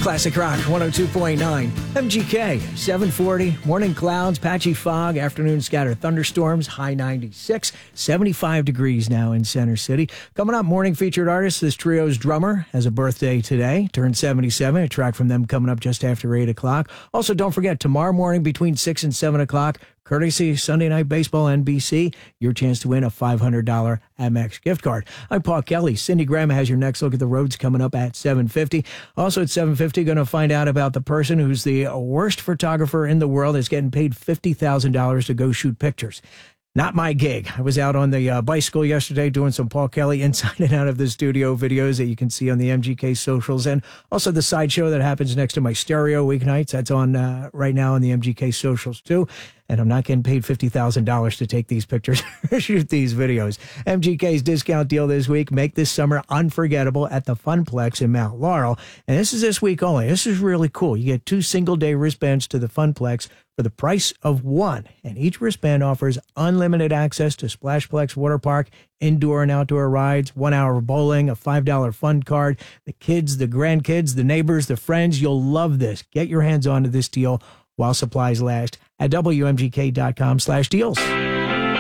Classic Rock 102.9, MGK 740, morning clouds, patchy fog, afternoon scattered thunderstorms, high 96, 75 degrees now in Center City. Coming up, morning featured artist, this trio's drummer has a birthday today, turned 77, a track from them coming up just after 8 o'clock. Also, don't forget, tomorrow morning between 6 and 7 o'clock, courtesy Sunday Night Baseball NBC, your chance to win a $500 Amex gift card. I'm Paul Kelly. Cindy Graham has your next look at the roads coming up at 7:50. Also at 7:50, going to find out about the person who's the worst photographer in the world is getting paid $50,000 to go shoot pictures. Not my gig. I was out on the bicycle yesterday doing some Paul Kelly inside and out of the studio videos that you can see on the MGK socials, and also the sideshow that happens next to my stereo weeknights. That's on right now on the MGK socials too. And I'm not getting paid $50,000 to take these pictures or shoot these videos. MGK's discount deal this week. Make this summer unforgettable at the Funplex in Mount Laurel. And this is this week only. This is really cool. You get 2 single-day wristbands to the Funplex for the price of 1. And each wristband offers unlimited access to Splashplex Water Park, indoor and outdoor rides, 1 hour of bowling, a $5 fun card. The kids, the grandkids, the neighbors, the friends, you'll love this. Get your hands onto this deal while supplies last at WMGK.com/deals.